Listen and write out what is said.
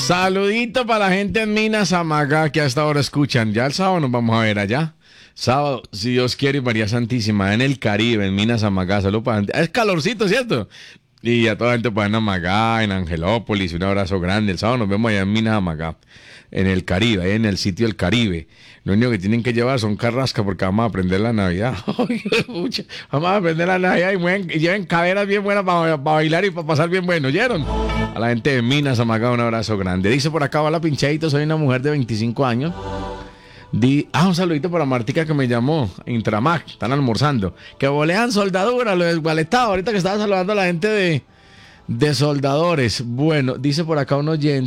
Saludito para la gente en Minas Amagá que hasta ahora escuchan. Ya el sábado nos vamos a ver allá. Sábado, si Dios quiere, María Santísima, en el Caribe, en Minas Amagá. Saludos para la gente. Es calorcito, ¿cierto? Y a toda la gente pues, en Amagá, en Angelópolis. Un abrazo grande. El sábado nos vemos allá en Minas Amagá, en el Caribe, ahí en el sitio del Caribe. Lo único que tienen que llevar son carrascas porque vamos a aprender la Navidad. Vamos a aprender la Navidad y lleven caderas bien buenas para bailar y para pasar bien bueno. ¿Oyeron? A la gente de Minas Amagá, un abrazo grande. Dice por acá, hola pinchadito, soy una mujer de 25 años. Un saludito para Martica que me llamó, Intramag, están almorzando. Que bolean soldadura, lo desgualetado. Ahorita que estaba saludando a la gente de soldadores. Bueno, dice por acá un oyente.